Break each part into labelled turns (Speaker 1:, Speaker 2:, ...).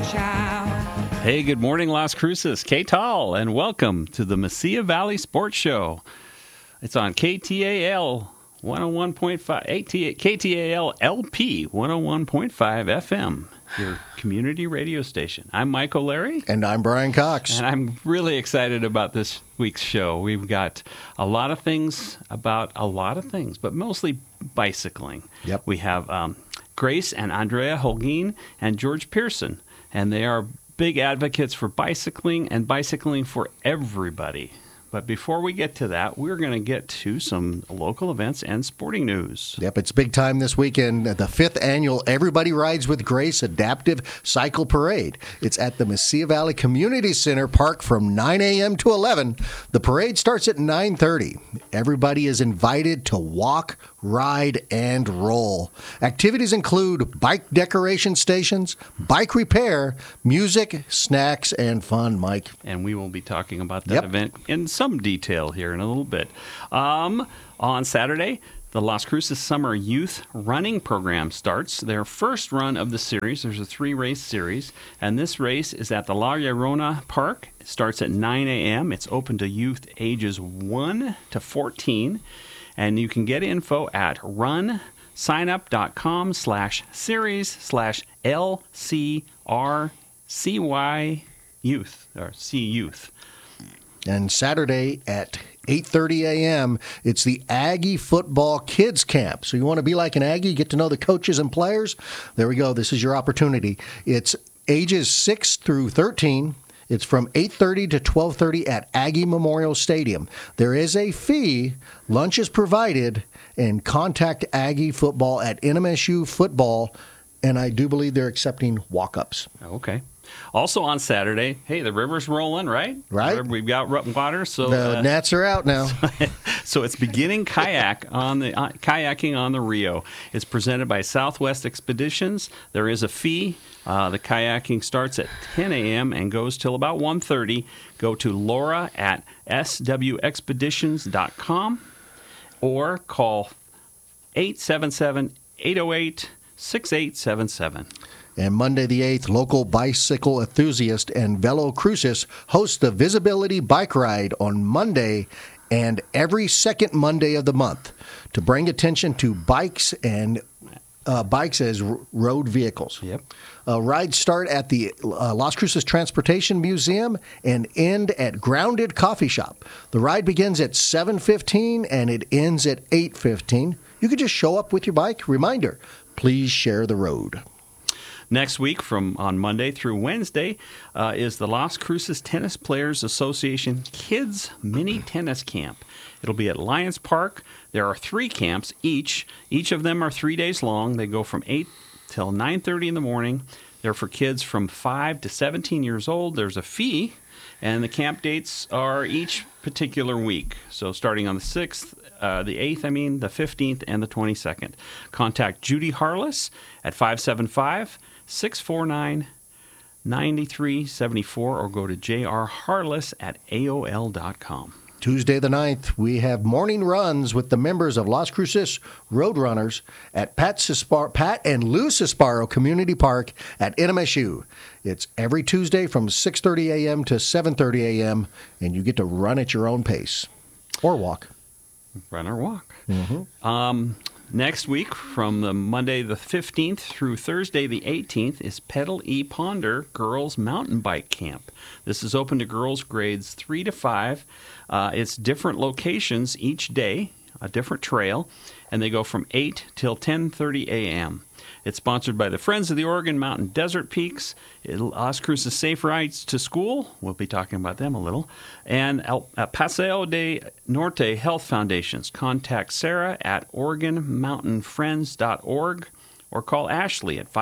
Speaker 1: Hey, good morning, Las Cruces. K-Tal, and welcome to the Mesilla Valley Sports Show. It's on KTAL 101.5, KTAL LP 101.5 FM, your community radio station. I'm Mike O'Leary.
Speaker 2: And I'm Brian Cox.
Speaker 1: And I'm really excited about this week's show. We've got a lot of things about a lot of things, but mostly bicycling.
Speaker 2: Yep.
Speaker 1: We have Grace and Andrea Holguin and George Pearson, and they are big advocates for bicycling and bicycling for everybody. But before we get to that, we're going to get to some local events and sporting news.
Speaker 2: Yep, it's big time this weekend. The 5th annual Everybody Rides with Grace Adaptive Cycle Parade. It's at the Mesilla Valley Community Center Park from 9 a.m. to 11. The parade starts at 9:30. Everybody is invited to walk, ride, and roll. Activities include bike decoration stations, bike repair, music, snacks, and fun, Mike.
Speaker 1: And we will be talking about that event in some detail here in a little bit. On Saturday, the Las Cruces Summer Youth Running Program starts their first run of the series. There's a 3-race series, and this race is at the La Llorona Park. It starts at 9 a.m. It's open to youth ages 1 to 14, and you can get info at runsignup.com/series/LCRCY Youth, or C Youth.
Speaker 2: And Saturday at 8:30 a.m., it's the Aggie Football Kids Camp. So you want to be like an Aggie, get to know the coaches and players? There we go. This is your opportunity. It's ages 6 through 13. It's from 8:30 to 12:30 at Aggie Memorial Stadium. There is a fee. Lunch is provided. And contact Aggie Football at NMSU Football. And I do believe they're accepting walk-ups.
Speaker 1: Okay. Also on Saturday, hey, the river's rolling, right?
Speaker 2: Right.
Speaker 1: We've got water, so
Speaker 2: the nets are out now.
Speaker 1: So it's beginning kayaking on the Rio. It's presented by Southwest Expeditions. There is a fee. The kayaking starts at 10 a.m. and goes till about 1:30. Go to Laura at swexpeditions.com or call 877-808-6877.
Speaker 2: And Monday the 8th, local bicycle enthusiast and Velo Cruces host the Visibility Bike Ride on Monday and every second Monday of the month to bring attention to bikes and bikes as road vehicles.
Speaker 1: Yep.
Speaker 2: Rides start at the Las Cruces Transportation Museum and end at Grounded Coffee Shop. The ride begins at 7:15 and it ends at 8:15. You can just show up with your bike. Reminder, please share the road.
Speaker 1: Next week, from on Monday through Wednesday, is the Las Cruces Tennis Players Association Kids Mini Tennis Camp. It'll be at Lions Park. There are 3 camps each. Each of them are 3 days long. They go from 8 till 9:30 in the morning. They're for kids from 5 to 17 years old. There's a fee, and the camp dates are each particular week. So starting on the 6th, the 8th, the 15th, and the 22nd. Contact Judy Harless at 575-649-9374 or go to jrharless@aol.com.
Speaker 2: Tuesday the 9th, we have morning runs with the members of Las Cruces Roadrunners at Pat and Lou Cisparo Community Park at NMSU. It's every Tuesday from 6:30 a.m. to 7:30 a.m., and you get to run at your own pace or walk.
Speaker 1: Run or walk.
Speaker 2: Mm-hmm.
Speaker 1: Next week, from the Monday the 15th through Thursday the 18th, is Pedal E Ponder Girls Mountain Bike Camp. This is open to girls grades 3 to 5. It's different locations each day, a different trail, and they go from 8 till 10:30 a.m. It's sponsored by the Friends of the Oregon Mountain Desert Peaks, Las Cruces Safe Rides to School, we'll be talking about them a little, and Paseo de Norte Health Foundations. Contact Sarah at OregonMountainFriends.org or call Ashley at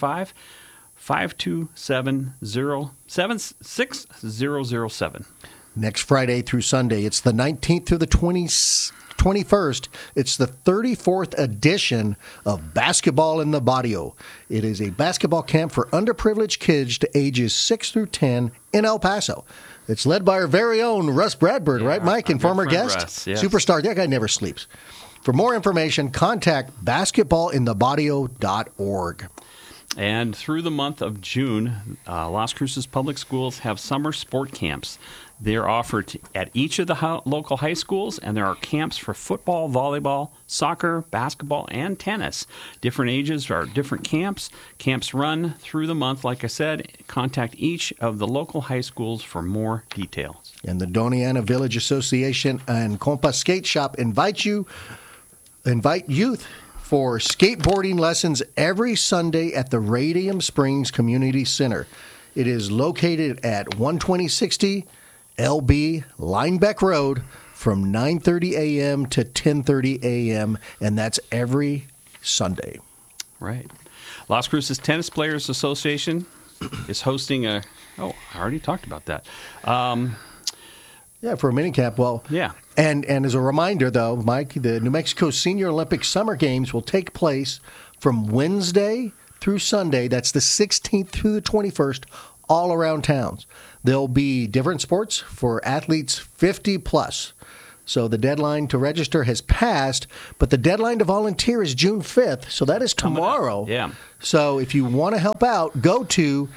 Speaker 1: 575-527-6007.
Speaker 2: Next Friday through Sunday, it's the 19th through the 21st. It's the 34th edition of Basketball in the Barrio. It is a basketball camp for underprivileged kids to ages 6 through 10 in El Paso. It's led by our very own Russ Bradford, right, Mike, and former guest?
Speaker 1: Russ, yes.
Speaker 2: Superstar. That guy never sleeps. For more information, contact basketballinthebarrio.org.
Speaker 1: And through the month of June, Las Cruces Public Schools have summer sport camps. They're offered at each of the local high schools, and there are camps for football, volleyball, soccer, basketball, and tennis. Different ages are different camps. Camps run through the month. Like I said, contact each of the local high schools for more details.
Speaker 2: And the Doniana Village Association and Compa Skate Shop invite youth for skateboarding lessons every Sunday at the Radium Springs Community Center. It is located at 12060 LB Linebeck Road from 9:30 a.m. to 10:30 a.m., and that's every Sunday.
Speaker 1: Right. Las Cruces Tennis Players Association is hosting I already talked about that.
Speaker 2: For a mini camp. Well,
Speaker 1: yeah.
Speaker 2: And as a reminder, though, Mike, the New Mexico Senior Olympic Summer Games will take place from Wednesday through Sunday. That's the 16th through the 21st, all around towns. There'll be different sports for athletes 50 plus. So the deadline to register has passed, but the deadline to volunteer is June 5th. So that is tomorrow.
Speaker 1: Yeah.
Speaker 2: So if you want to help out, go to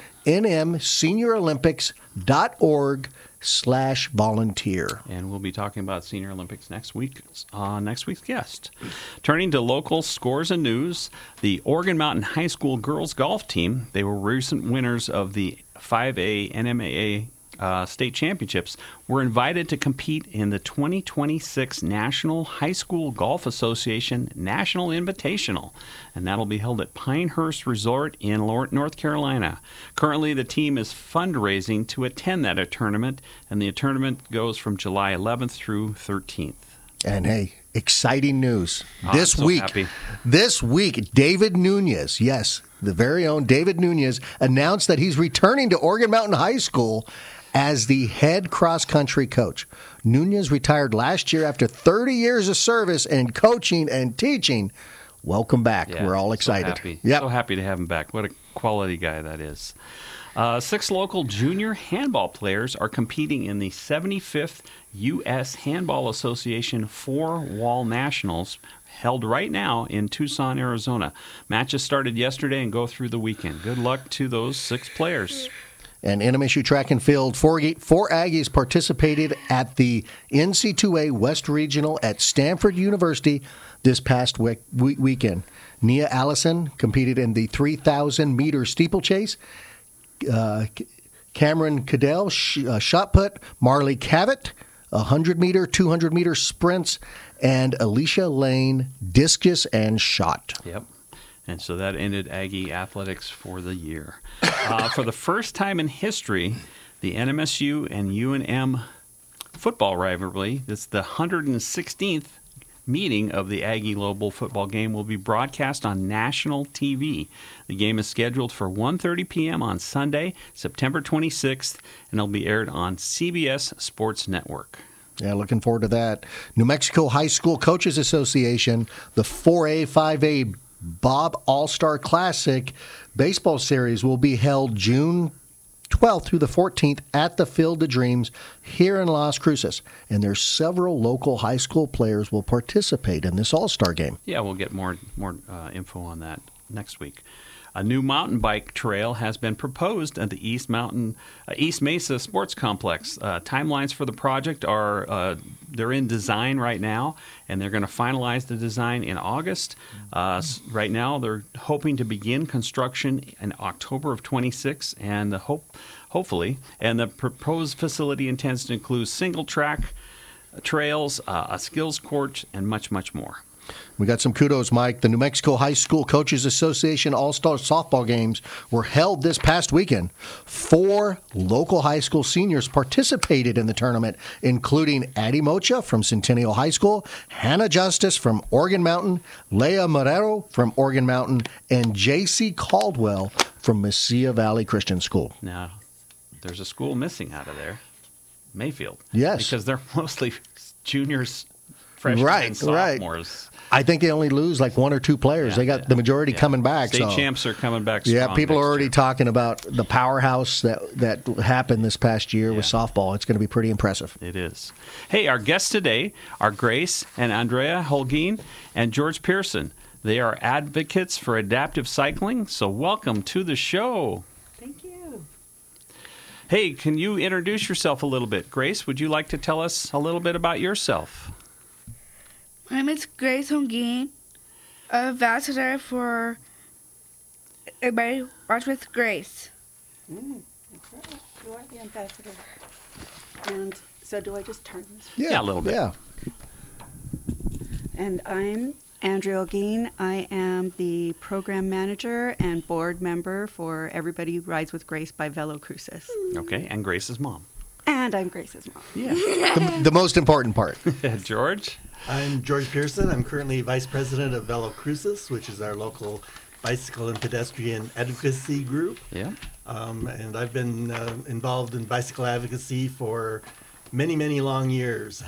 Speaker 2: nmseniorolympics.org/volunteer.
Speaker 1: And we'll be talking about Senior Olympics next week's guest. Turning to local scores and news, the Oregon Mountain High School girls golf team, they were recent winners of the 5A NMAA state championships, were invited to compete in the 2026 National High School Golf Association National Invitational, and that'll be held at Pinehurst Resort in North Carolina. Currently, the team is fundraising to attend that tournament, and the tournament goes from July 11th through 13th.
Speaker 2: And hey, exciting news.
Speaker 1: This
Speaker 2: week, David Nunez, yes, the very own David Nunez, announced that he's returning to Oregon Mountain High School as the head cross-country coach. Nunez retired last year after 30 years of service and coaching and teaching. Welcome back.
Speaker 1: Yeah,
Speaker 2: we're all excited.
Speaker 1: So happy. Yep. So happy to have him back. What a quality guy that is. 6 local junior handball players are competing in the 75th U.S. Handball Association 4-Wall Nationals, held right now in Tucson, Arizona. Matches started yesterday and go through the weekend. Good luck to those 6 players.
Speaker 2: And NMSU Track and Field, four Aggies participated at the NC2A West Regional at Stanford University this past weekend. Nia Allison competed in the 3,000-meter steeplechase. Cameron Cadell, shot put. Marley Cavett, 100-meter, 200-meter sprints. And Alicia Lane, discus and shot.
Speaker 1: Yep. And so that ended Aggie athletics for the year. For the first time in history, the NMSU and UNM football rivalry, that's the 116th meeting of the Aggie Global football game, will be broadcast on national TV. The game is scheduled for 1:30 p.m. on Sunday, September 26th, and it'll be aired on CBS Sports Network.
Speaker 2: Yeah, looking forward to that. New Mexico High School Coaches Association, the 4A, 5A Bob All-Star Classic baseball series will be held June 12th through the 14th at the Field of Dreams here in Las Cruces. And there's several local high school players will participate in this All-Star game.
Speaker 1: Yeah, we'll get more info on that next week. A new mountain bike trail has been proposed at the East Mesa Sports Complex. Timelines for the project are they're in design right now, and they're going to finalize the design in August. Right now, they're hoping to begin construction in October of 26, and hopefully, and the proposed facility intends to include single track trails, a skills court, and much, much more.
Speaker 2: We got some kudos, Mike. The New Mexico High School Coaches Association All-Star Softball Games were held this past weekend. 4 local high school seniors participated in the tournament, including Addie Mocha from Centennial High School, Hannah Justice from Oregon Mountain, Leah Marrero from Oregon Mountain, and J.C. Caldwell from Mesilla Valley Christian School.
Speaker 1: Now, there's a school missing out of there, Mayfield.
Speaker 2: Yes.
Speaker 1: Because they're mostly juniors, freshmen, and sophomores.
Speaker 2: Right. I think they only lose like 1 or 2 players. They got the majority coming back.
Speaker 1: State champs are coming back strong.
Speaker 2: Yeah, people are already talking about the powerhouse that happened this past year with softball. It's going to be pretty impressive.
Speaker 1: It is. Hey, our guests today are Grace and Andrea Holguin and George Pearson. They are advocates for adaptive cycling, so welcome to the show.
Speaker 3: Thank you.
Speaker 1: Hey, can you introduce yourself a little bit? Grace, would you like to tell us a little bit about yourself?
Speaker 4: My name is Grace Hongin, ambassador for Everybody Watch with Grace.
Speaker 3: Okay. You are the ambassador. And so do I just turn this?
Speaker 1: Yeah, a little bit.
Speaker 2: Yeah.
Speaker 3: And I'm Andrea Ogeen. I am the program manager and board member for Everybody Rides with Grace by Velo Cruces.
Speaker 1: Okay, and Grace's mom.
Speaker 3: And I'm Grace's mom.
Speaker 1: Yeah.
Speaker 2: The most important part.
Speaker 1: George?
Speaker 5: I'm George Pearson. I'm currently Vice President of Velo Cruces, which is our local bicycle and pedestrian advocacy group.
Speaker 1: Yeah.
Speaker 5: And I've been involved in bicycle advocacy for many, many long years.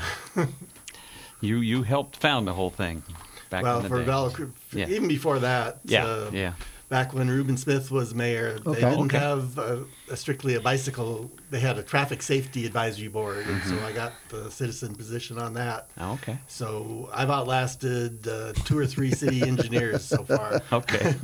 Speaker 1: You helped found the whole thing back
Speaker 5: Well,
Speaker 1: in the
Speaker 5: for
Speaker 1: day.
Speaker 5: Velo,
Speaker 1: Yeah.
Speaker 5: even before that.
Speaker 1: Yeah.
Speaker 5: Back when Reuben Smith was mayor, they
Speaker 2: Okay.
Speaker 5: didn't
Speaker 1: Okay.
Speaker 5: have strictly a bicycle. They had a traffic safety advisory board, and so I got the citizen position on that.
Speaker 1: Oh, okay.
Speaker 5: So I've outlasted 2 or 3 city engineers so far.
Speaker 1: Okay.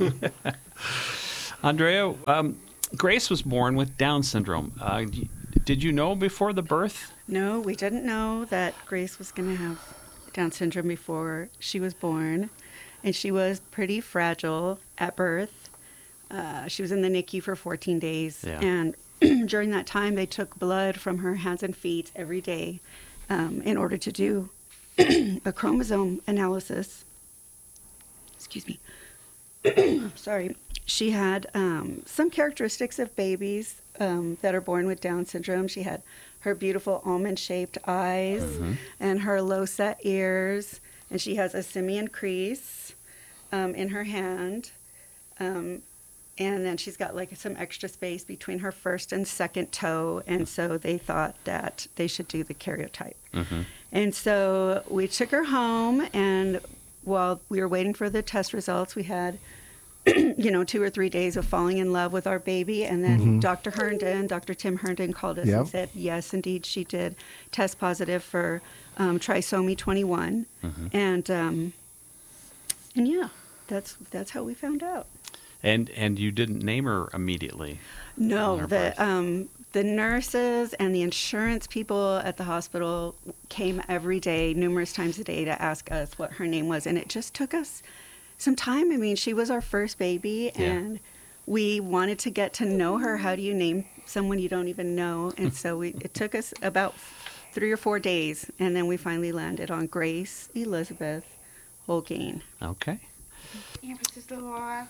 Speaker 1: Andrea, Grace was born with Down syndrome. Did you know before the birth?
Speaker 3: No, we didn't know that Grace was going to have Down syndrome before she was born. And she was pretty fragile at birth. She was in the NICU for 14 days.
Speaker 1: Yeah.
Speaker 3: And during that time, they took blood from her hands and feet every day in order to do a chromosome analysis. Excuse me. Sorry. She had some characteristics of babies that are born with Down syndrome. She had her beautiful almond-shaped eyes and her low-set ears. And she has a simian crease in her hand. And then she's got like some extra space between her first and second toe. And so they thought that they should do the karyotype. And so we took her home, and while we were waiting for the test results, we had 2 or 3 days of falling in love with our baby. And then Dr. Tim Herndon called us and said, yes, indeed, she did test positive for trisomy 21. And yeah, that's how we found out.
Speaker 1: And you didn't name her immediately?
Speaker 3: No,
Speaker 1: on her birth?
Speaker 3: the nurses and the insurance people at the hospital came every day, numerous times a day, to ask us what her name was. And it just took us some time. I mean, she was our first baby, and we wanted to get to know her. How do you name someone you don't even know? And so it took us about 3 or 4 days, and then we finally landed on Grace Elizabeth Holgain.
Speaker 1: Okay.
Speaker 4: And my sister Laura.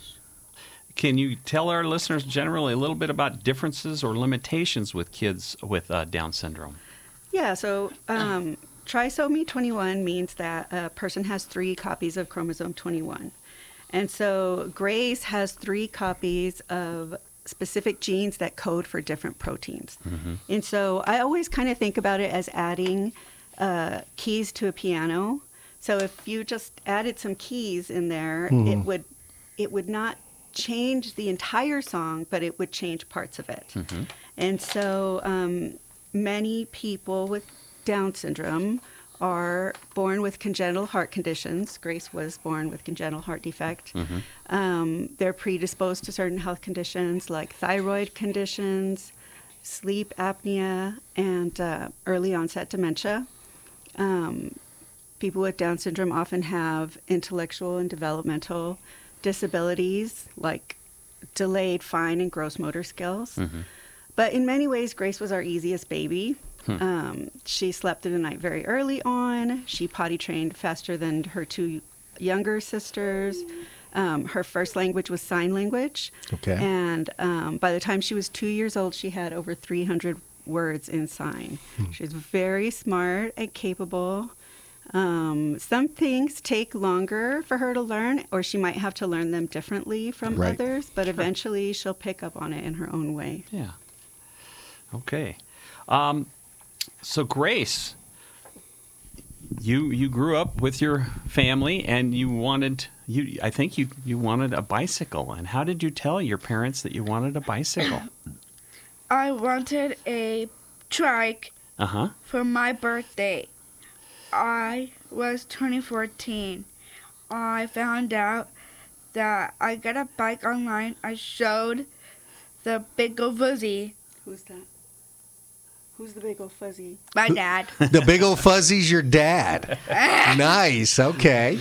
Speaker 1: Can you tell our listeners generally a little bit about differences or limitations with kids with Down syndrome?
Speaker 3: Yeah, so trisomy 21 means that a person has 3 copies of chromosome 21. And so Grace has 3 copies of specific genes that code for different proteins. And so I always kind of think about it as adding keys to a piano. So if you just added some keys in there, it would not change the entire song, but it would change parts of it. And so many people with Down syndrome are born with congenital heart conditions. Grace was born with congenital heart defect. They're predisposed to certain health conditions like thyroid conditions, sleep apnea, and early onset dementia. People with Down syndrome often have intellectual and developmental disabilities like delayed fine and gross motor skills. But in many ways, Grace was our easiest baby. She slept in the night very early on. She potty trained faster than her 2 younger sisters. Her first language was sign language.
Speaker 2: Okay.
Speaker 3: And by the time she was 2 years old, she had over 300 words in sign. She was very smart and capable. Some things take longer for her to learn, or she might have to learn them differently from others, but eventually she'll pick up on it in her own way.
Speaker 1: Yeah. Okay. So Grace, you grew up with your family, and you wanted you wanted a bicycle. And how did you tell your parents that you wanted a bicycle?
Speaker 4: I wanted a trike for my birthday. I was turning 14. I found out that I got a bike online. I showed the Big Ol' Fuzzy,
Speaker 3: Who's that? Who's the big old fuzzy?
Speaker 4: my dad.
Speaker 2: The big old fuzzy's your dad. Nice. Okay.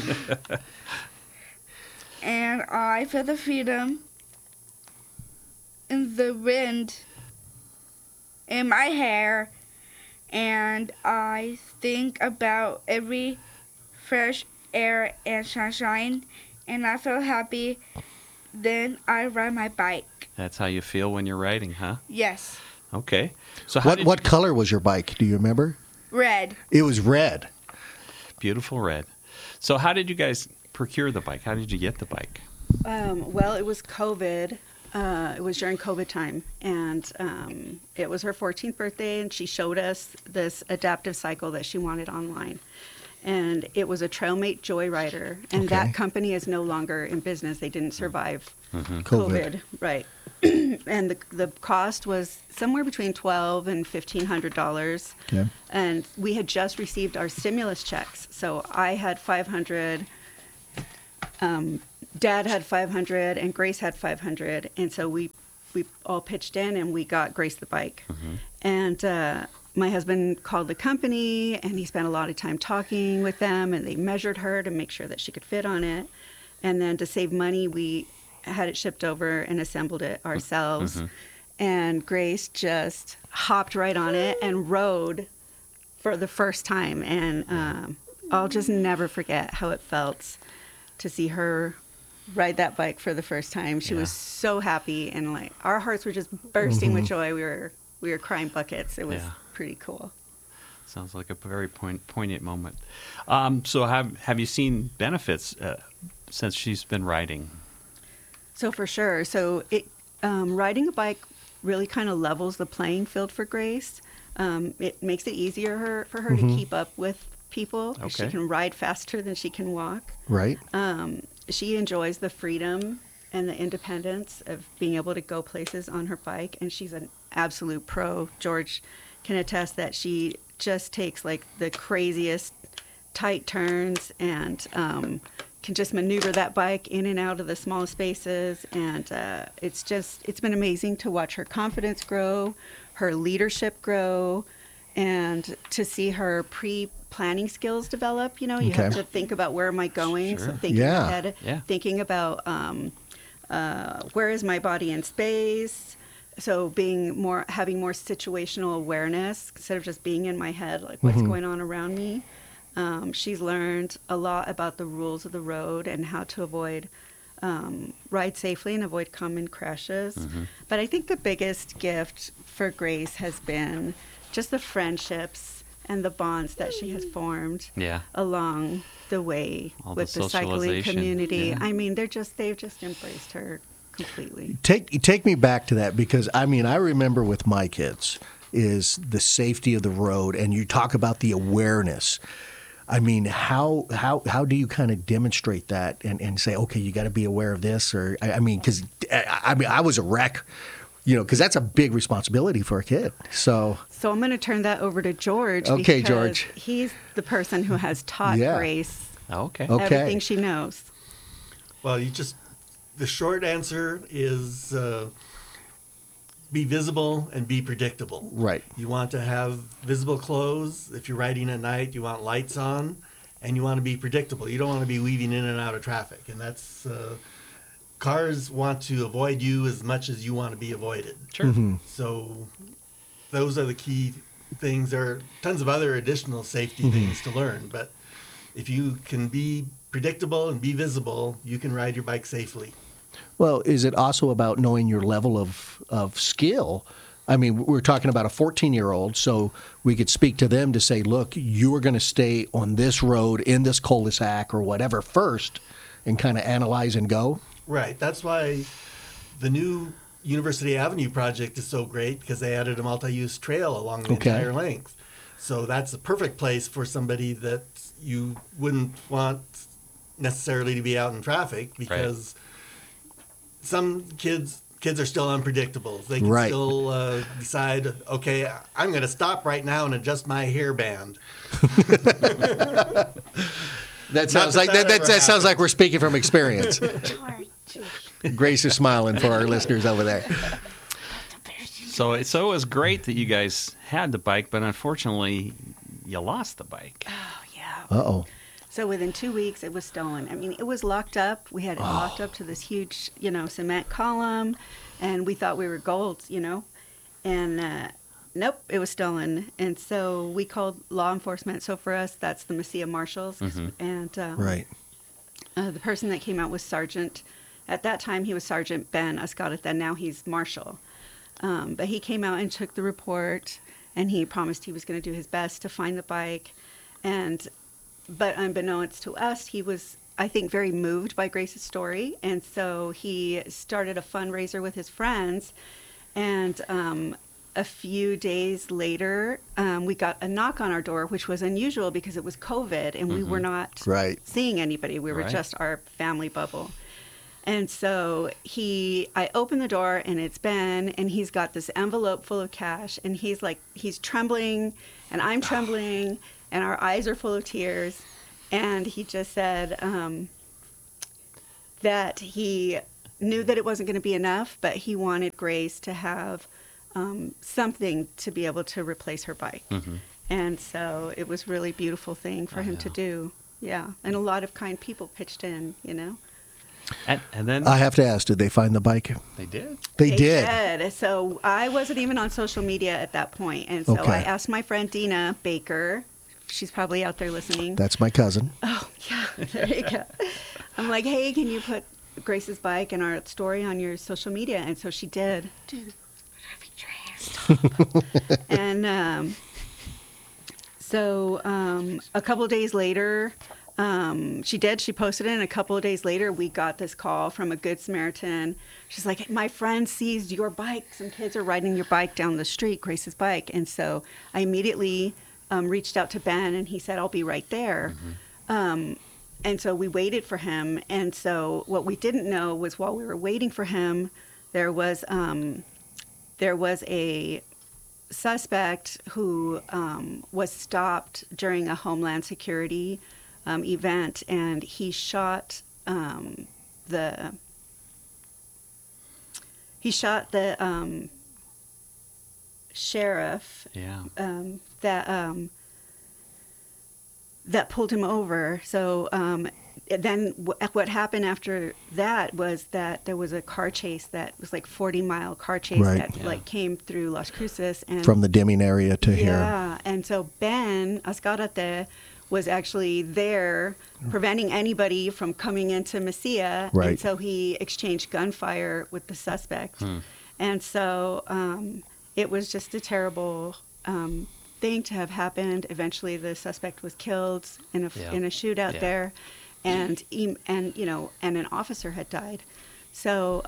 Speaker 4: And I feel the freedom in the wind in my hair, and I think about every fresh air and sunshine, and I feel happy. Then I ride my bike.
Speaker 1: That's how you feel when you're riding, huh?
Speaker 4: Yes,
Speaker 1: Okay. So how
Speaker 2: What color was your bike? Do you remember?
Speaker 4: red.
Speaker 2: It was red.
Speaker 1: Beautiful red. So how did you guys procure the bike? How did you get the bike?
Speaker 3: Well, it was COVID. It was during COVID time, and it was her 14th birthday, and she showed us this adaptive cycle that she wanted online. And it was a Trailmate Joyrider, and
Speaker 2: Okay.
Speaker 3: that company is no longer in business. They didn't survive
Speaker 2: COVID.
Speaker 3: COVID, right? And the cost was somewhere between $1,200 and $1,500.
Speaker 2: Okay.
Speaker 3: And we had just received our stimulus checks, so I had 500. Dad had 500 and Grace had 500, and so we all pitched in and we got Grace the bike. And my husband called the company and he spent a lot of time talking with them, and they measured her to make sure that she could fit on it. And then to save money, we had it shipped over and assembled it ourselves. And Grace just hopped right on it and rode for the first time. And I'll just never forget how it felt to see her ride that bike for the first time. She was so happy, and like our hearts were just bursting with joy. We were crying buckets. It was pretty cool.
Speaker 1: Sounds like a very poignant moment. So have you seen benefits since she's been riding?
Speaker 3: So for sure. So it riding a bike really kind of levels the playing field for Grace. It makes it easier for her to keep up with people. She
Speaker 1: Okay.
Speaker 3: can ride faster than she can walk.
Speaker 2: Right.
Speaker 3: She enjoys the freedom and the independence of being able to go places on her bike, and she's an absolute pro. George can attest that she just takes like the craziest tight turns and can just maneuver that bike in and out of the small spaces. And it's been amazing to watch her confidence grow, her leadership grow, and to see her pre-planning skills develop. You know, you have
Speaker 2: Okay.
Speaker 3: to think about where am I going, so
Speaker 1: Sure.
Speaker 3: thinking
Speaker 2: Yeah.
Speaker 3: ahead,
Speaker 1: Yeah.
Speaker 3: thinking about where is my body in space. So having more situational awareness instead of just being in my head, like what's going on around me. She's learned a lot about the rules of the road and how to ride safely and avoid common crashes. But I think the biggest gift for Grace has been just the friendships and the bonds that she has formed
Speaker 1: Yeah.
Speaker 3: along the way
Speaker 1: All the
Speaker 3: with the cycling
Speaker 1: socialization,
Speaker 3: community.
Speaker 1: yeah.
Speaker 3: I mean, they've just embraced her completely.
Speaker 2: Take me back to that, because I mean I remember with my kids is the safety of the road, and you talk about the awareness. I mean, how do you kind of demonstrate that and say, okay, you got to be aware of this, or I mean, because I was a wreck, you know, because that's a big responsibility for a kid. So
Speaker 3: So I'm going to turn that over to George.
Speaker 2: Okay,
Speaker 3: because
Speaker 2: George.
Speaker 3: He's the person who has taught
Speaker 2: Yeah.
Speaker 3: Grace
Speaker 1: Okay.
Speaker 2: Okay.
Speaker 3: everything she knows.
Speaker 5: Well, the short answer is be visible and be predictable.
Speaker 2: right,
Speaker 5: You want to have visible clothes. If you're riding at night, you want lights on, and you want to be predictable. You don't want to be weaving in and out of traffic, and that's cars want to avoid you as much as you want to be avoided.
Speaker 1: Sure.
Speaker 5: So those are the key things. There are tons of other additional safety things to learn, but if you can be predictable and be visible, you can ride your bike safely.
Speaker 2: Well, is it also about knowing your level of skill? I mean, we're talking about a 14-year-old, so we could speak to them to say, look, you are going to stay on this road in this cul-de-sac or whatever first, and kind of analyze and go.
Speaker 5: Right. That's why the new University Avenue project is so great, because they added a multi-use trail along the
Speaker 2: Okay.
Speaker 5: entire length. So that's the perfect place for somebody that you wouldn't want necessarily to be out in traffic, because some kids are still unpredictable. They can
Speaker 2: Right.
Speaker 5: still decide, okay, I'm going to stop right now and adjust my hairband.
Speaker 2: That sounds like that sounds like we're speaking from experience. Grace is smiling for our listeners over there.
Speaker 1: So it was great that you guys had the bike, but unfortunately, you lost the bike.
Speaker 3: Oh, yeah.
Speaker 2: Uh-oh.
Speaker 3: So within 2 weeks, it was stolen. I mean, it was locked up. We had it locked up to this huge, cement column, and we thought we were gold, And nope, it was stolen. And so we called law enforcement. So for us, that's the Mesilla Marshals. And
Speaker 2: Right.
Speaker 3: the person that came out was Sergeant. At that time, he was Sergeant Ben Ascarita. Now he's Marshal. But he came out and took the report, and he promised he was going to do his best to find the bike. But unbeknownst to us, he was, I think, very moved by Grace's story. And so he started a fundraiser with his friends. And a few days later, we got a knock on our door, which was unusual because it was COVID and we were not seeing anybody. We were just our family bubble. And so I opened the door, and it's Ben, and he's got this envelope full of cash, and he's trembling, and I'm trembling, and our eyes are full of tears. And he just said that he knew that it wasn't going to be enough, but he wanted Grace to have something to be able to replace her bike. And so it was a really beautiful thing for him to do. Yeah. And a lot of kind people pitched in,
Speaker 1: And then
Speaker 2: I have to ask, did they find the bike?
Speaker 1: they did.
Speaker 2: They did.
Speaker 3: So I wasn't even on social media at that point. And so I asked my friend Dina Baker. She's probably out there listening.
Speaker 2: That's my cousin.
Speaker 3: Oh, yeah. There you go. I'm like, hey, can you put Grace's bike and our story on your social media? And so she did. Dude, and so a couple of days later, she posted it, and a couple of days later, we got this call from a Good Samaritan. She's like, hey, my friend seized your bike. Some kids are riding your bike down the street, Grace's bike. And so I immediately reached out to Ben, and he said, I'll be right there. And so we waited for him. And so what we didn't know was while we were waiting for him, there was a suspect who was stopped during a Homeland Security event, and he shot the sheriff that pulled him over. So then what happened after that was that there was a car chase that was like 40-mile car chase that came through Las Cruces, and
Speaker 2: from the Deming area to here.
Speaker 3: Yeah, and so Ben Ascarita was actually there preventing anybody from coming into Mesilla.
Speaker 2: Right.
Speaker 3: And so he exchanged gunfire with the suspect. And so it was just a terrible thing to have happened. Eventually the suspect was killed in a shootout there. And an officer had died. So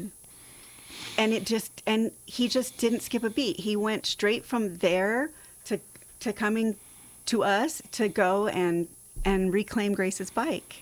Speaker 3: and he just didn't skip a beat. He went straight from there to coming to us to go and reclaim Grace's bike,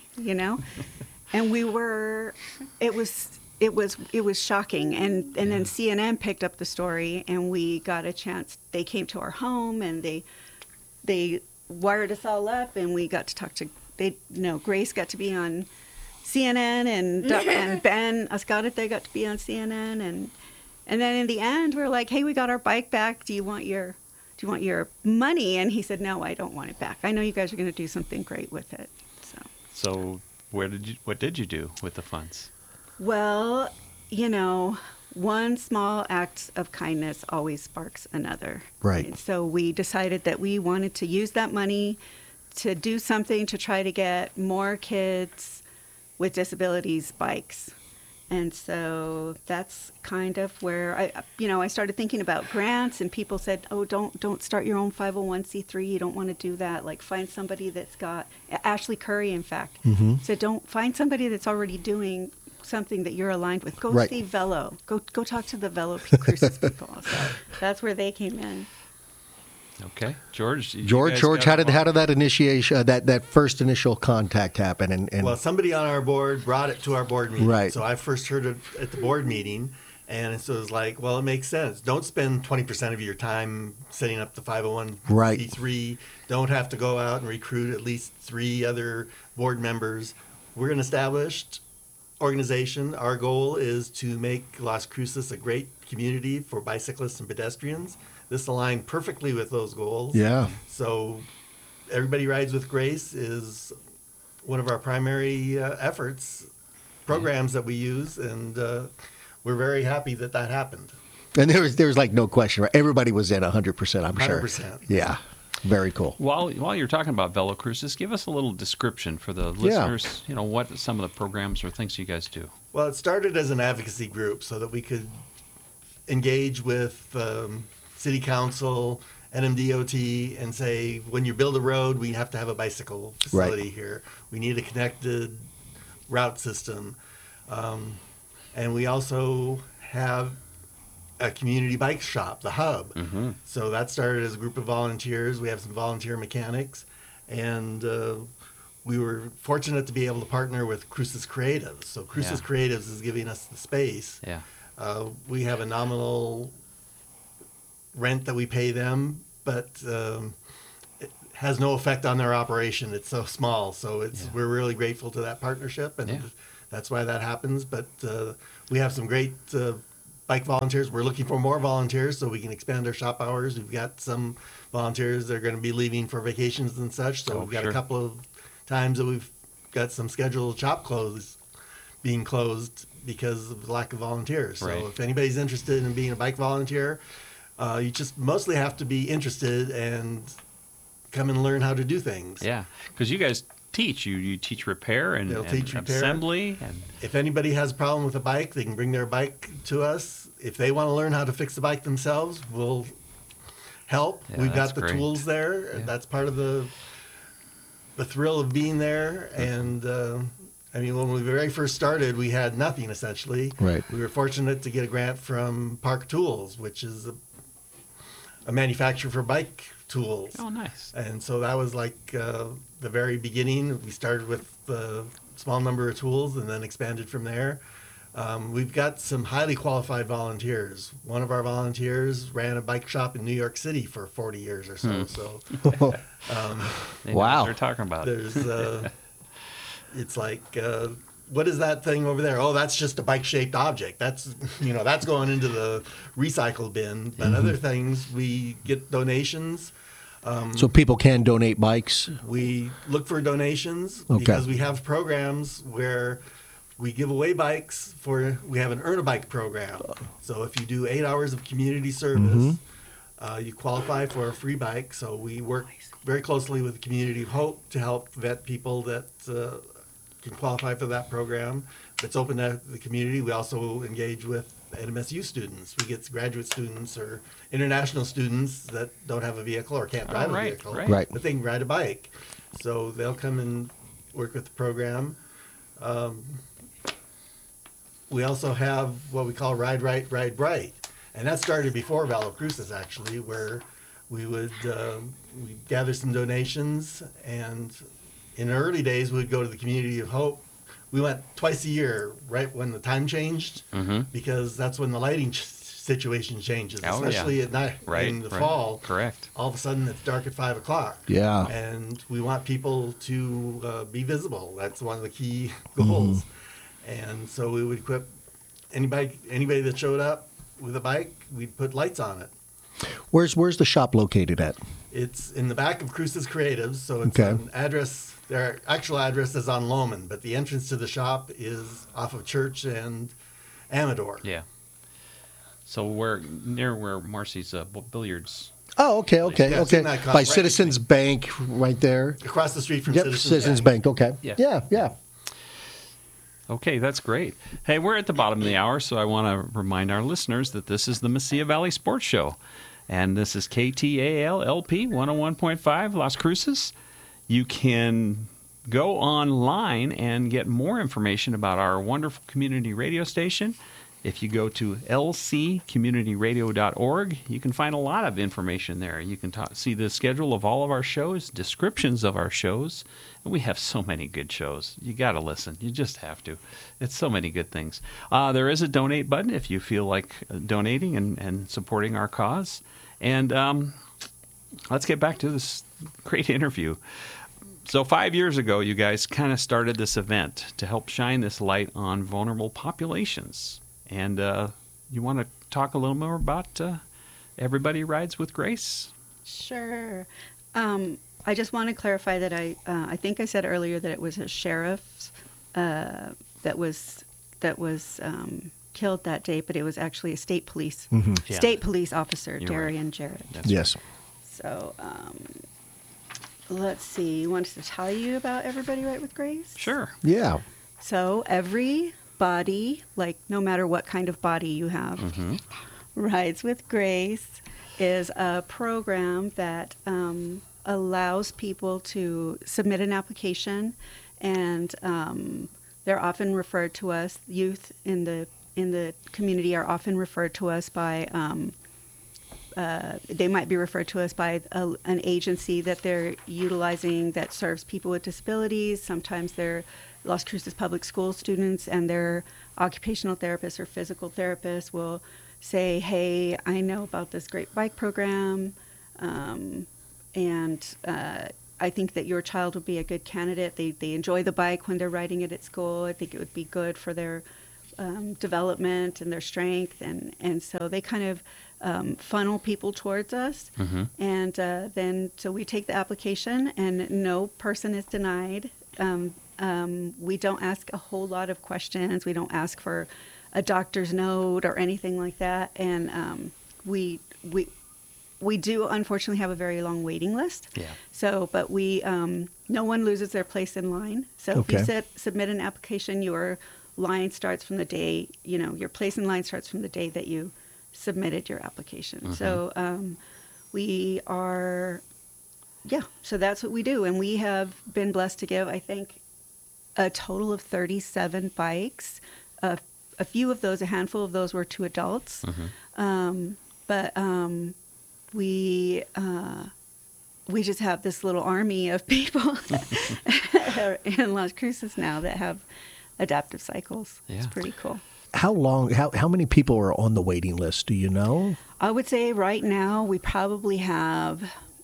Speaker 3: and it was shocking. And then CNN picked up the story, and we got a chance. They came to our home, and they wired us all up, and we got to talk to, Grace got to be on CNN, and Ben Ascarita got to be on CNN, and then in the end, we're like, hey, we got our bike back. Do you want your money? And he said, no, I don't want it back. I know you guys are going to do something great with it.
Speaker 1: So what did you do with the funds?
Speaker 3: Well, one small act of kindness always sparks another.
Speaker 2: Right.
Speaker 3: And so we decided that we wanted to use that money to do something to try to get more kids with disabilities bikes. And so that's kind of where I started thinking about grants, and people said, oh, don't start your own 501c3. You don't want to do that. Like, find somebody that's got, Ashley Curry, in fact, said, don't find somebody that's already doing something that you're aligned with. Go see Velo. Go talk to the Velo Cruces people. So that's where they came in.
Speaker 1: Okay, George,
Speaker 2: how did that initiation, that first initial contact happen? And
Speaker 5: well, somebody on our board brought it to our board meeting.
Speaker 2: Right.
Speaker 5: So I first heard it at the board meeting, And so it's like, well, it makes sense. Don't spend 20% of your time setting up the 501c3.
Speaker 2: Right.
Speaker 5: Don't have to go out and recruit at least 3 other board members. We're an established organization. Our goal is to make Las Cruces a great community for bicyclists and pedestrians. This aligned perfectly with those goals.
Speaker 2: Yeah.
Speaker 5: So Everybody Rides with Grace is one of our primary programs that we use, and we're very happy that happened.
Speaker 2: And there was like no question, right? Everybody was in 100%, I'm sure.
Speaker 5: 100%.
Speaker 2: Yeah. Very cool.
Speaker 1: While you're talking about Velo Cruces, give us a little description for the listeners, what some of the programs or things you guys do.
Speaker 5: Well, it started as an advocacy group so that we could engage with City Council, NMDOT, and say, when you build a road, we have to have a bicycle facility here. We need a connected route system. And we also have a community bike shop, the Hub.
Speaker 1: Mm-hmm.
Speaker 5: So that started as a group of volunteers. We have some volunteer mechanics. And we were fortunate to be able to partner with Cruces Creatives. So Cruces Creatives is giving us the space.
Speaker 1: Yeah.
Speaker 5: We have a nominal rent that we pay them, but it has no effect on their operation. It's so small. So we're really grateful to that partnership, and that's why that happens. But we have some great bike volunteers. We're looking for more volunteers so we can expand our shop hours. We've got some volunteers that are going to be leaving for vacations and such. So we've got a couple of times that we've got some scheduled shop being closed because of the lack of volunteers. So if anybody's interested in being a bike volunteer, you just mostly have to be interested and come and learn how to do things.
Speaker 1: Yeah, because you guys teach. You teach repair and assembly. And
Speaker 5: if anybody has a problem with a bike, they can bring their bike to us. If they want to learn how to fix the bike themselves, we'll help.
Speaker 1: Yeah,
Speaker 5: We've got the
Speaker 1: great.
Speaker 5: tools there.
Speaker 1: Yeah.
Speaker 5: That's part of the thrill of being there. And when we very first started, we had nothing essentially.
Speaker 2: Right.
Speaker 5: We were fortunate to get a grant from Park Tools, which is a manufacturer for bike tools.
Speaker 1: oh, nice.
Speaker 5: And so that was like the very beginning. We started with a small number of tools and then expanded from there. We've got some highly qualified volunteers. One of our volunteers ran a bike shop in New York City for 40 years or so. So
Speaker 1: They know
Speaker 2: Wow.
Speaker 1: what they're talking about.
Speaker 5: there's, it's like, what is that thing over there? Oh, that's just a bike-shaped object. That's going into the recycle bin. But other things, we get donations.
Speaker 2: So people can donate bikes.
Speaker 5: We look for donations
Speaker 2: Okay.
Speaker 5: because we have programs where we give away bikes we have an Earn a Bike program. So if you do 8 hours of community service, you qualify for a free bike. So we work very closely with the Community of Hope to help vet people that can qualify for that program. It's open to the community. We also engage with NMSU students. We get graduate students or international students that don't have a vehicle or can't drive a vehicle,
Speaker 2: Right.
Speaker 5: but they can ride a bike. So they'll come and work with the program. We also have what we call Ride Right, Ride Bright. And that started before Velo Cruces, actually, where we would we'd gather some donations. And in the early days, we'd go to the Community of Hope. We went twice a year, right when the time changed, because that's when the lighting situation changes,
Speaker 1: Oh,
Speaker 5: especially at night in the fall.
Speaker 1: Correct.
Speaker 5: All of a sudden, it's dark at 5 o'clock.
Speaker 2: Yeah.
Speaker 5: And we want people to be visible. That's one of the key goals. And so we would equip anybody that showed up with a bike, we'd put lights on it.
Speaker 2: Where's the shop located at?
Speaker 5: It's in the back of Cruces Creatives, so it's
Speaker 2: Okay.
Speaker 5: an address. Their actual address is on Loman, but the entrance to the shop is off of Church and Amador.
Speaker 1: Yeah. So near where Marcy's billiards.
Speaker 2: Oh, okay.
Speaker 5: Yeah, it's in that
Speaker 2: By
Speaker 5: right
Speaker 2: Citizens Bank, right there.
Speaker 5: Across the street from
Speaker 2: Yep,
Speaker 5: Citizens
Speaker 2: Citizens Bank. Okay.
Speaker 1: Yeah.
Speaker 2: Yeah.
Speaker 1: Okay, that's great. Hey, we're at the bottom of the hour, so I want to remind our listeners that this is the Mesilla Valley Sports Show. And this is KTAL-LP 101.5 Las Cruces. You can go online and get more information about our wonderful community radio station If you go to lccommunityradio.org, you can find a lot of information there. You can see the schedule of all of our shows, descriptions of our shows, and we have so many good shows. You got to listen. You just have to. It's so many good things. There is a donate button if you feel like donating and supporting our cause. And let's get back to this great interview. So 5 years ago, you guys kind of started this event to help shine this light on vulnerable populations. And you want to talk a little more about Everybody Rides with Grace?
Speaker 3: Sure. I just want to clarify that I think I said earlier that it was a sheriff that was killed that day, but it was actually a state police officer, Darian Jarrett.
Speaker 2: Yes.
Speaker 3: So let's see. You want us to tell you about Everybody Ride with Grace?
Speaker 1: Sure.
Speaker 2: Yeah.
Speaker 3: So every body, like no matter what kind of body you have, Rides with Grace is a program that allows people to submit an application, and they're often referred to us. Youth in the community are often referred to us by. They might be referred to us by an agency that they're utilizing that serves people with disabilities. Sometimes they're Las Cruces Public School students, and their occupational therapists or physical therapists will say, hey, I know about this great bike program, and I think that your child would be a good candidate. They enjoy the bike when they're riding it at school. I think it would be good for their development and their strength, and so they kind of funnel people towards us. And then so we take the application, and no person is denied. We don't ask a whole lot of questions. We don't ask for a doctor's note or anything like that. And we do unfortunately have a very long waiting list.
Speaker 1: Yeah.
Speaker 3: So, but we no one loses their place in line. So if you submit an application, your line starts from the day, your place in line starts from the day that you submitted your application. So we are, so that's what we do. And we have been blessed to give, I think, a total of 37 bikes. A handful of those were to adults. But we just have this little army of people in Las Cruces now that have adaptive cycles. Yeah. It's pretty cool.
Speaker 2: How many people are on the waiting list? Do you know?
Speaker 3: I would say right now we probably have,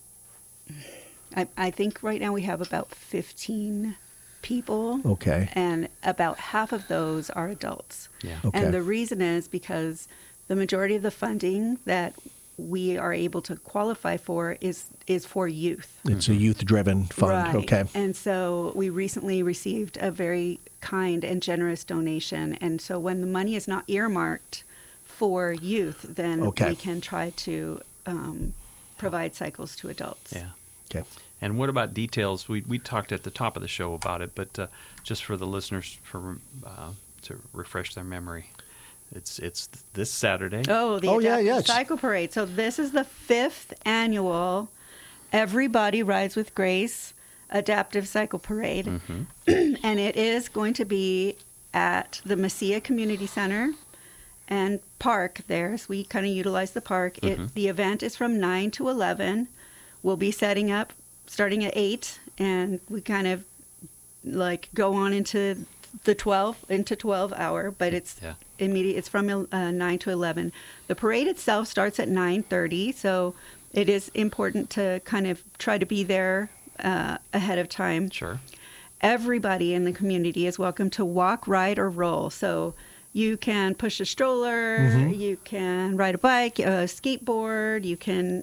Speaker 3: I think right now we have about 15 people.
Speaker 2: Okay.
Speaker 3: And about half of those are adults.
Speaker 1: Yeah.
Speaker 2: Okay.
Speaker 3: And the reason is because the majority of the funding that we are able to qualify for is for youth.
Speaker 2: It's a youth-driven fund.
Speaker 3: Right.
Speaker 2: Okay.
Speaker 3: And so we recently received a very kind and generous donation. And so when the money is not earmarked for youth, then we can try to provide cycles to adults.
Speaker 1: Yeah.
Speaker 2: Okay.
Speaker 1: And what about details? We talked at the top of the show about it, but just for the listeners to refresh their memory. It's this Saturday.
Speaker 3: Oh, the Adaptive Cycle Parade. So this is the 5th annual Everybody Rides with Grace Adaptive Cycle Parade. And it is going to be at the Mesilla Community Center and Park there. So we kind of utilize the park. The event is from 9 to 11. We'll be setting up starting at 8, and we kind of like go on into the 12 hour, but it's immediate. It's from 9 to 11. The parade itself starts at 9:30, so it is important to kind of try to be there ahead of time.
Speaker 1: Sure.
Speaker 3: Everybody in the community is welcome to walk, ride, or roll. So you can push a stroller, you can ride a bike, a skateboard, you can,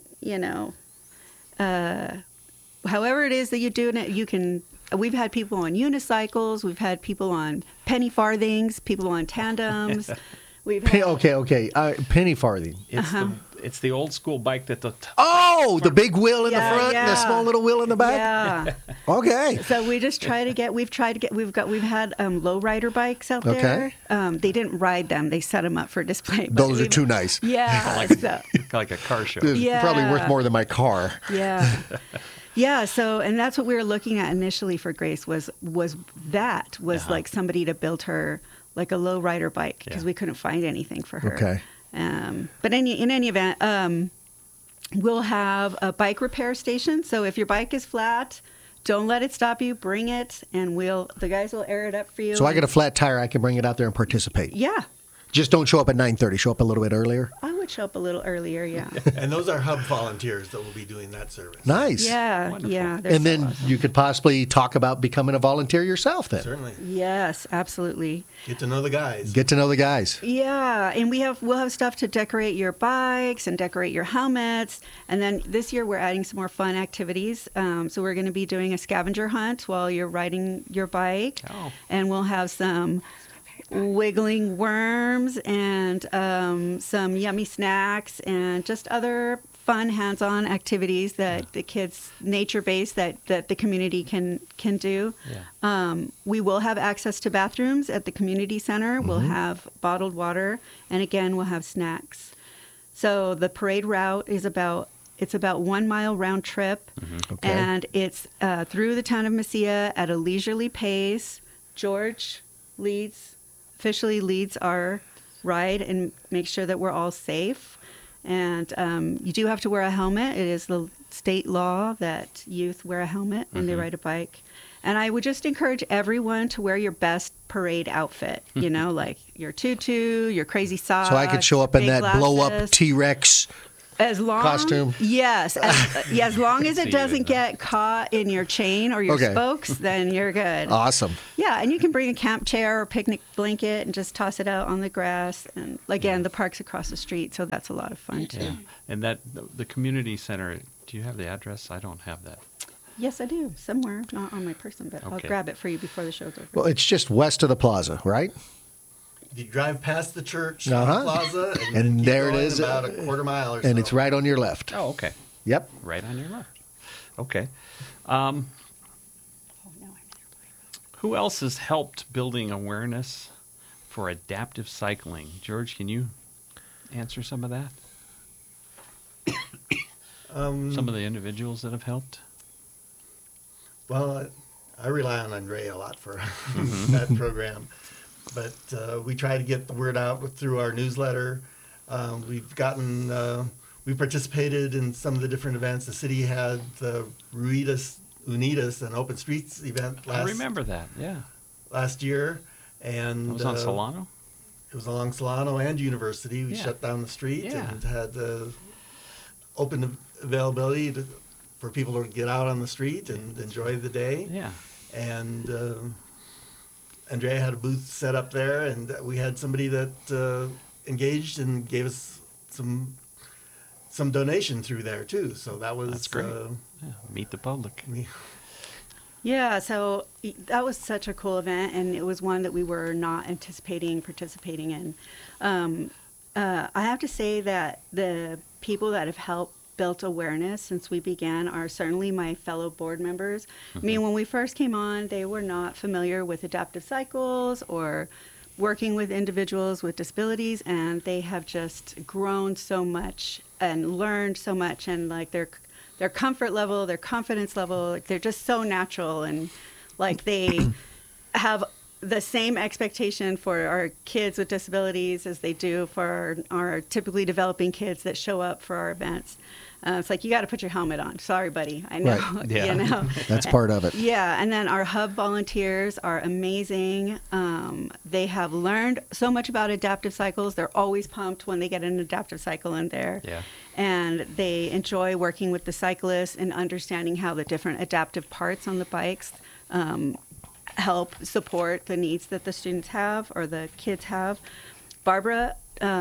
Speaker 3: however it is that you're doing it, you can. We've had people on unicycles. We've had people on penny farthings, people on tandems. We've had,
Speaker 2: okay. Penny farthing.
Speaker 1: It's the old school bike that the
Speaker 2: the big wheel in the front and the small little wheel in the back.
Speaker 3: Yeah.
Speaker 2: Okay.
Speaker 3: So we just try to get. We've had low rider bikes out there. They didn't ride them. They set them up for display.
Speaker 2: Those are too nice.
Speaker 3: Yeah.
Speaker 1: like a car show.
Speaker 2: It's probably worth more than my car.
Speaker 3: Yeah. Yeah, so, and that's what we were looking at initially for Grace was like somebody to build her like a low rider bike, because
Speaker 1: Yeah.
Speaker 3: we couldn't find anything for her.
Speaker 2: Okay.
Speaker 3: But in any event, we'll have a bike repair station. So if your bike is flat, don't let it stop you. Bring it, and the guys will air it up for you.
Speaker 2: So I get a flat tire, I can bring it out there and participate.
Speaker 3: Yeah,
Speaker 2: Just don't show up at 9:30. Show up a little bit earlier.
Speaker 3: I would show up a little earlier. Yeah,
Speaker 5: And those are hub volunteers that will be doing that service.
Speaker 2: Nice.
Speaker 3: yeah,
Speaker 1: Wonderful.
Speaker 3: yeah. they're
Speaker 2: And
Speaker 3: so
Speaker 2: then
Speaker 3: awesome.
Speaker 2: you could possibly talk about becoming a volunteer yourself then.
Speaker 5: Certainly.
Speaker 3: Yes, absolutely.
Speaker 5: Get to know the guys.
Speaker 2: Get to know the guys.
Speaker 3: Yeah, and we'll have stuff to decorate your bikes and decorate your helmets. And then this year we're adding some more fun activities. So we're going to be doing a scavenger hunt while you're riding your bike,
Speaker 1: Oh.
Speaker 3: and we'll have some wiggling worms and some yummy snacks and just other fun hands-on activities that the kids, nature-based, that the community can do.
Speaker 1: Yeah.
Speaker 3: We will have access to bathrooms at the community center. We'll have bottled water, and again, we'll have snacks. So the parade route is about 1 mile round trip,
Speaker 2: Okay.
Speaker 3: and it's through the town of Mesilla at a leisurely pace. George officially leads our ride and makes sure that we're all safe. And you do have to wear a helmet. It is the state law that youth wear a helmet when they ride a bike. And I would just encourage everyone to wear your best parade outfit, like your tutu, your crazy socks.
Speaker 2: So I could show up in
Speaker 3: big
Speaker 2: that blow-up
Speaker 3: glasses.
Speaker 2: T-Rex.
Speaker 3: As long,
Speaker 2: costume?
Speaker 3: Yes. As long as
Speaker 1: See
Speaker 3: it
Speaker 1: you
Speaker 3: doesn't
Speaker 1: in
Speaker 3: get caught in your chain or your
Speaker 2: Okay.
Speaker 3: spokes, then you're good.
Speaker 2: Awesome.
Speaker 3: Yeah, and you can bring a camp chair or picnic blanket and just toss it out on the grass. And again, the park's across the street, so that's a lot of fun too.
Speaker 1: Yeah. And the community center, do you have the address? I don't have that.
Speaker 3: Yes, I do. Somewhere, not on my person, but I'll
Speaker 1: Okay.
Speaker 3: grab it for you before the show's over.
Speaker 2: Well, it's just west of the plaza, right?
Speaker 5: You drive past the church,
Speaker 2: Uh-huh.
Speaker 5: plaza,
Speaker 2: And
Speaker 5: keep
Speaker 2: there it
Speaker 5: going
Speaker 2: is.
Speaker 5: about a quarter mile or so.
Speaker 2: And it's right on your left.
Speaker 1: Oh, okay.
Speaker 2: Yep.
Speaker 1: Right on your left. Okay.
Speaker 3: Oh, no, I'm
Speaker 1: Who else has helped building awareness for adaptive cycling? George, can you answer some of that? Some of the individuals that have helped?
Speaker 5: Well, I rely on Andrea a lot for that program, but we try to get the word out through our newsletter. We've participated in some of the different events. The city had the Ruidas Unidas, an open streets event
Speaker 1: I remember that, yeah.
Speaker 5: last year, and
Speaker 1: It was on Solano?
Speaker 5: It was along Solano and University. We
Speaker 1: Yeah.
Speaker 5: shut down the street
Speaker 1: Yeah.
Speaker 5: and had open availability for people to get out on the street and enjoy the day.
Speaker 1: Yeah.
Speaker 5: And Andrea had a booth set up there, and we had somebody that engaged and gave us some donation through there too. So that was
Speaker 1: That's great. Yeah. Meet the public.
Speaker 3: Yeah, so that was such a cool event, and it was one that we were not anticipating participating in. I have to say that the people that have helped built awareness since we began are certainly my fellow board members. I mean, when we first came on, they were not familiar with adaptive cycles or working with individuals with disabilities, and they have just grown so much and learned so much, and like their comfort level, their confidence level, like they're just so natural, and like they have the same expectation for our kids with disabilities as they do for our typically developing kids that show up for our events. It's like, you got to put your helmet on. Sorry, buddy. I know.
Speaker 2: Right.
Speaker 1: Yeah.
Speaker 3: You know.
Speaker 2: That's part of it.
Speaker 3: Yeah, and then our hub volunteers are amazing. They have learned so much about adaptive cycles. They're always pumped when they get an adaptive cycle in there.
Speaker 1: Yeah.
Speaker 3: And they enjoy working with the cyclists and understanding how the different adaptive parts on the bikes help support the needs that the students have or the kids have. Barbara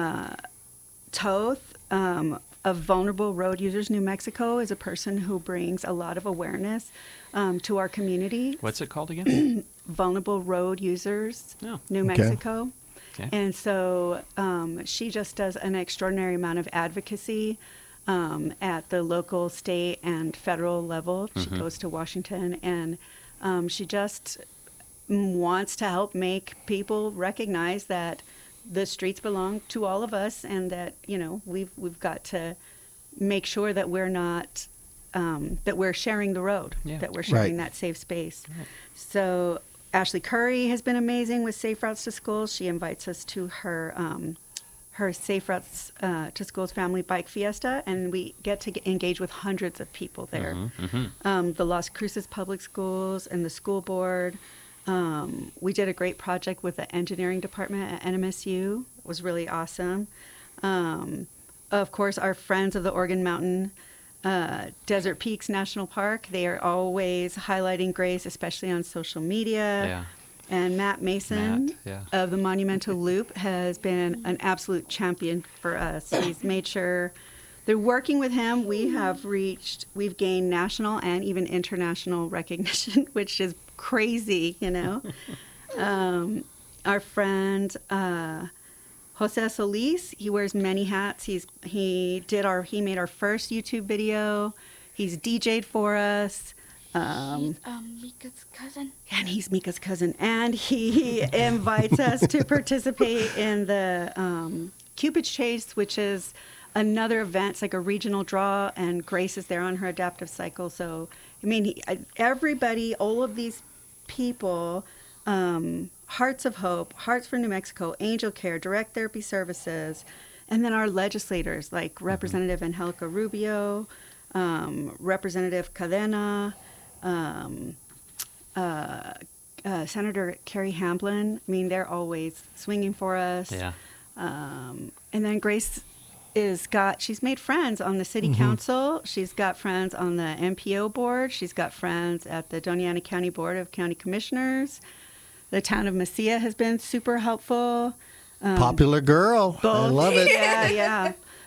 Speaker 3: Toth of Vulnerable Road Users New Mexico is a person who brings a lot of awareness to our community.
Speaker 1: What's it called again?
Speaker 3: Vulnerable Road Users
Speaker 1: Oh.
Speaker 3: New
Speaker 2: Okay.
Speaker 3: Mexico.
Speaker 1: Okay.
Speaker 3: And so she just does an extraordinary amount of advocacy at the local, state, and federal level. She goes to Washington, and she just wants to help make people recognize that the streets belong to all of us, and that, you know, we've got to make sure that we're not that we're sharing the road,
Speaker 1: Yeah.
Speaker 3: that we're sharing
Speaker 2: Right.
Speaker 3: that safe space. So Ashley Curry has been amazing with Safe Routes to Schools. She invites us to her Safe Routes to Schools Family Bike Fiesta, and we get to engage with hundreds of people there. The Las Cruces Public Schools and the school board. We did a great project with the engineering department at NMSU. It was really awesome. Of course, our friends of the Organ Mountain Desert Peaks National Park, they are always highlighting Grace, especially on social media.
Speaker 1: Yeah.
Speaker 3: And Matt Mason of the Monumental Loop has been an absolute champion for us. He's made sure they're working with him. We've gained national and even international recognition, which is crazy, you know. Our friend Jose Solis, he wears many hats. He made our first YouTube video. He's DJ'd for us.
Speaker 4: He's Mika's cousin.
Speaker 3: And he's Mika's cousin. And he invites us to participate in the Cupid Chase, which is another event. It's like a regional draw, and Grace is there on her adaptive cycle. So, I mean, everybody, all of these people, Hearts of Hope, Hearts for New Mexico, Angel Care, Direct Therapy Services, and then our legislators like Representative Angelica Rubio, Representative Cadena, Senator Carrie Hamblin. I mean, they're always swinging for us.
Speaker 1: Yeah.
Speaker 3: And then Grace she's made friends on the city council. She's got friends on the MPO board. She's got friends at the Doña Ana County Board of County Commissioners. The town of Mesilla has been super helpful.
Speaker 2: Popular girl. I love it.
Speaker 3: Yeah, yeah.